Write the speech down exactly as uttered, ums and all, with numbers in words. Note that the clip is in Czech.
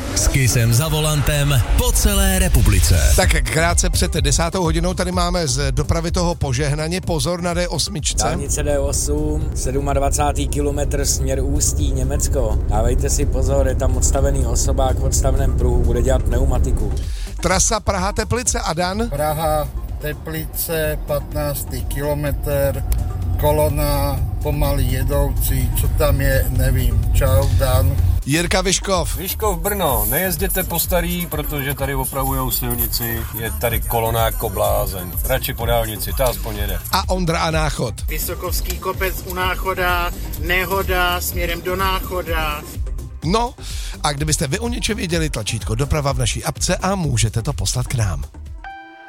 S Kissem za volantem po celé republice. Tak krátce před desátou hodinou tady máme z dopravy toho požehnaně. Pozor na D osm. Dálnice D osm, dvacátý sedmý kilometr směr Ústí, Německo. Dávejte si pozor, je tam odstavený osobák v odstavném pruhu, bude dělat pneumatiku. Trasa Praha-Teplice a Dan? Praha, Teplice, patnáctý kilometr, kolona, pomaly jedoucí, co tam je, nevím. Čau, Dan. Jirka Vyškov. Vyškov Brno, nejezděte po starý, protože tady opravujou silnici, je tady kolona jako blázen. Radši po dálnici, ta aspoň jede. A Ondra a Náchod. Vysokovský kopec u Náchoda, nehoda směrem do Náchoda. No, a kdybyste vy o něčem věděli, tlačítko doprava v naší apce a můžete to poslat k nám.